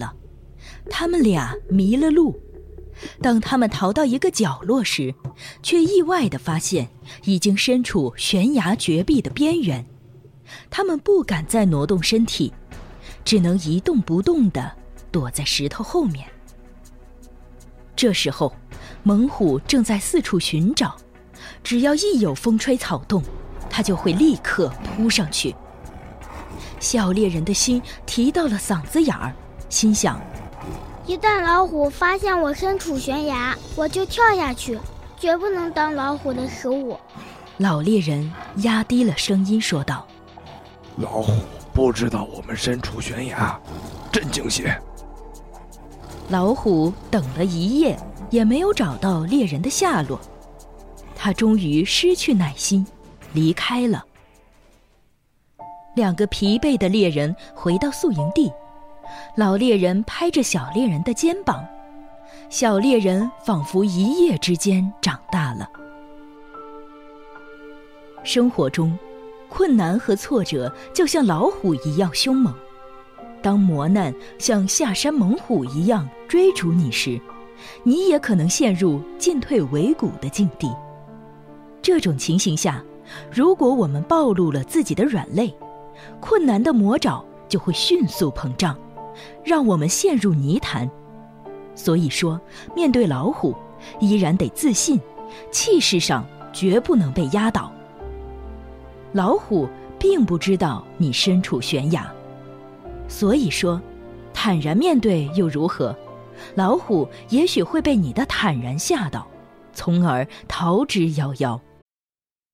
了，他们俩迷了路。当他们逃到一个角落时，却意外地发现已经身处悬崖绝壁的边缘。他们不敢再挪动身体，只能一动不动地躲在石头后面。这时候，猛虎正在四处寻找，只要一有风吹草动，它就会立刻扑上去。小猎人的心提到了嗓子眼儿，心想： 一旦老虎发现我身处悬崖，我就跳下去，绝不能当老虎的食物。 老猎人压低了声音说道： 老虎不知道我们身处悬崖，镇静些。 老虎等了一夜，也没有找到猎人的下落，他终于失去耐心，离开了。两个疲惫的猎人回到宿营地，老猎人拍着小猎人的肩膀，小猎人仿佛一夜之间长大了。生活中，困难和挫折就像老虎一样凶猛，当磨难像下山猛虎一样追逐你时，你也可能陷入进退维谷的境地。这种情形下，如果我们暴露了自己的软肋，困难的魔爪就会迅速膨胀，让我们陷入泥潭。所以说，面对老虎，依然得自信，气势上绝不能被压倒。老虎并不知道你身处悬崖，所以说，坦然面对又如何？老虎也许会被你的坦然吓到，从而逃之夭夭。